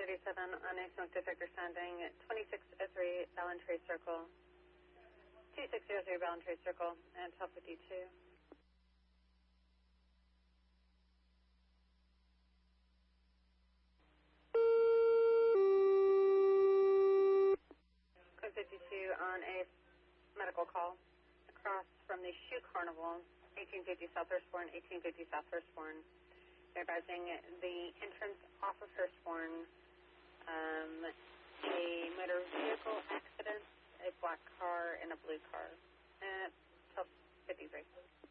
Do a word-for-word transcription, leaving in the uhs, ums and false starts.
thirty-seven on a smoke detector sounding twenty-six oh three Ballantrae Circle. twenty-six oh three Ballantrae Circle and twelve fifty-two. Code fifty-two on a medical call across from the Shoe Carnival, eighteen fifty South Hurstbourne, eighteen fifty South Hurstbourne. They're advising the entrance off of Hurstbourne, um, a motor vehicle accident, a black car and a blue car. Uh, twelve fifty-three.